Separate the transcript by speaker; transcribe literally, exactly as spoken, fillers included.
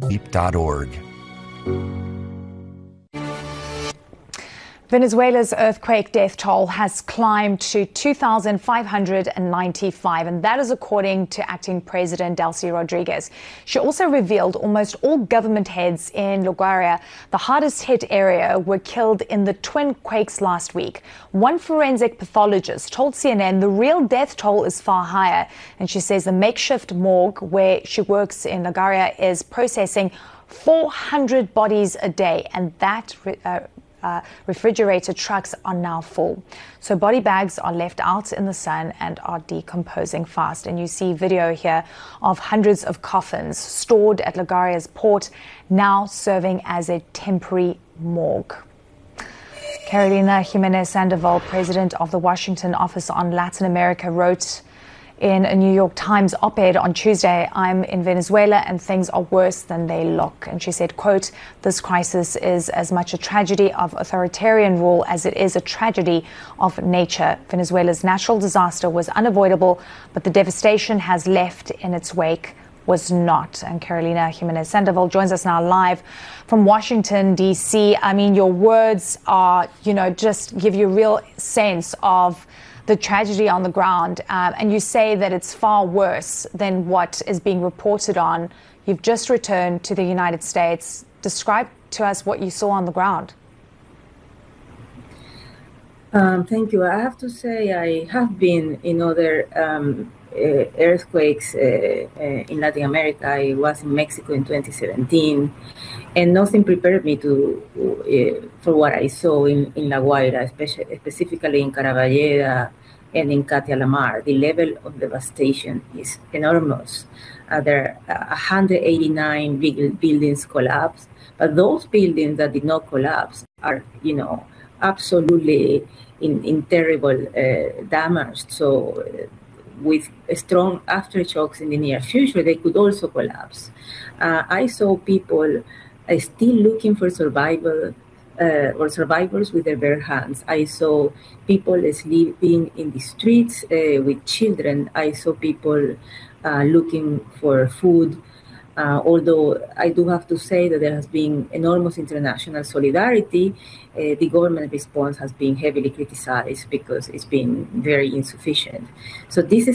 Speaker 1: deep dot org.
Speaker 2: Venezuela's earthquake death toll has climbed to two thousand five hundred ninety-five, and that is according to acting President Delcy Rodriguez. She also revealed almost all government heads in La Guaira, the hardest hit area, were killed in the twin quakes last week. One forensic pathologist told C N N the real death toll is far higher, and she says the makeshift morgue where she works in La Guaira is processing four hundred bodies a day, and that uh, Uh, refrigerator trucks are now full. So body bags are left out in the sun and are decomposing fast. And you see video here of hundreds of coffins stored at La Guaira's port, now serving as a temporary morgue. Carolina Jimenez Sandoval, president of the Washington Office on Latin America, wrote in a New York Times op-ed on Tuesday, "I'm in Venezuela and things are worse than they look." And she said, quote, "This crisis is as much a tragedy of authoritarian rule as it is a tragedy of nature. Venezuela's natural disaster was unavoidable, but the devastation has left in its wake was not." And Carolina Jimenez Sandoval joins us now live from Washington, D C. I mean, your words are, you know, just give you a real sense of the tragedy on the ground, um, and you say that it's far worse than what is being reported on. You've just returned to the United States. Describe to us what you saw on the ground.
Speaker 3: Um, thank you. I have to say I have been in other um, uh, earthquakes uh, uh, in Latin America. I was in Mexico in twenty seventeen, and nothing prepared me to uh, for what I saw in, in La Guaira, especially, specifically in Caraballeda and in Katia La Mar. The level of devastation is enormous. Uh, there are one hundred eighty-nine big buildings collapsed, but those buildings that did not collapse are, you know, absolutely in, in terrible uh, damage. So uh, with strong aftershocks in the near future, they could also collapse. Uh, I saw people uh, still looking for survival uh, or survivors with their bare hands. I saw people sleeping in the streets uh, with children. I saw people uh, looking for food. Uh, although I do have to say that there has been enormous international solidarity, uh, the government response has been heavily criticized because it's been very insufficient. So this is